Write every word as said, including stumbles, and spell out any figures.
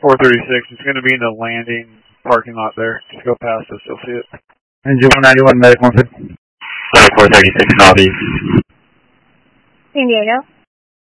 four thirty-six, it's going to be in the landing parking lot there. Just go past us, you'll see it. Engine one ninety-one, medic one fifty. four thirty-six, Northeast. San Diego.